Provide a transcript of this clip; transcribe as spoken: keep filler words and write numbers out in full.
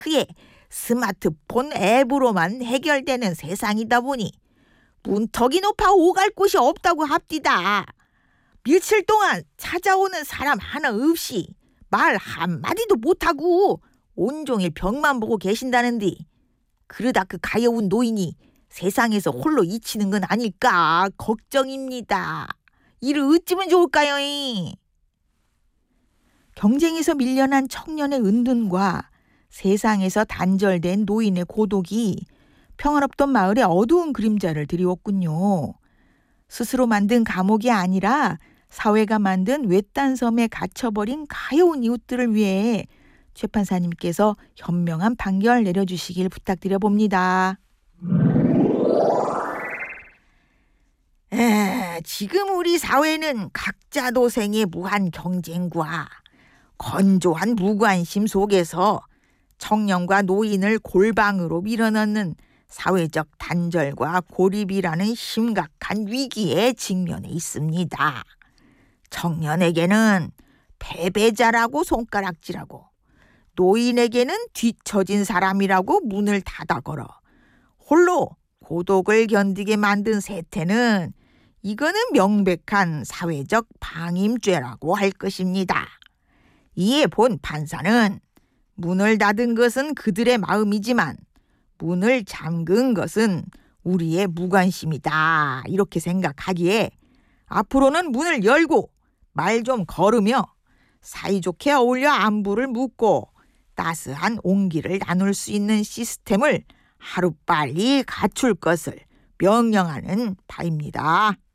그의 스마트폰 앱으로만 해결되는 세상이다 보니 문턱이 높아 오갈 곳이 없다고 합디다. 며칠 동안 찾아오는 사람 하나 없이 말 한마디도 못하고 온종일 벽만 보고 계신다는데, 그러다 그 가여운 노인이 세상에서 홀로 잊히는 건 아닐까 걱정입니다. 이를 어찌면 좋을까요? 경쟁에서 밀려난 청년의 은둔과 세상에서 단절된 노인의 고독이 평화롭던 마을에 어두운 그림자를 드리웠군요. 스스로 만든 감옥이 아니라 사회가 만든 외딴 섬에 갇혀버린 가여운 이웃들을 위해 최 판사님께서 현명한 판결 내려주시길 부탁드려 봅니다. 에, 지금 우리 사회는 각자 도생의 무한 경쟁과 건조한 무관심 속에서 청년과 노인을 골방으로 밀어넣는 사회적 단절과 고립이라는 심각한 위기에 직면해 있습니다. 청년에게는 패배자라고 손가락질하고, 노인에게는 뒤처진 사람이라고 문을 닫아 걸어 홀로 고독을 견디게 만든 세태는, 이거는 명백한 사회적 방임죄라고 할 것입니다. 이에 본 판사는 문을 닫은 것은 그들의 마음이지만 문을 잠근 것은 우리의 무관심이다, 이렇게 생각하기에 앞으로는 문을 열고 말 좀 걸으며 사이좋게 어울려 안부를 묻고 따스한 온기를 나눌 수 있는 시스템을 하루빨리 갖출 것을 명령하는 바입니다.